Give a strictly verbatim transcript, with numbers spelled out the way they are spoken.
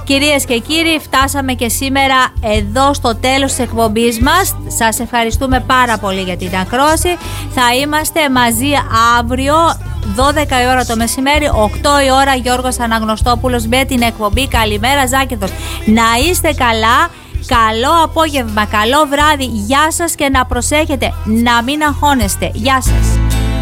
Κυρίες και κύριοι, φτάσαμε και σήμερα εδώ στο τέλος της εκπομπής μας. Σας ευχαριστούμε πάρα πολύ για την ακρόαση. Θα είμαστε μαζί αύριο δώδεκα η ώρα το μεσημέρι, οκτώ η ώρα Γιώργος Αναγνωστόπουλος με την εκπομπή Καλημέρα Ζάκυνθος. Να είστε καλά, καλό απόγευμα, καλό βράδυ, γεια σας και να προσέχετε, να μην αγχώνεστε. Γεια σας.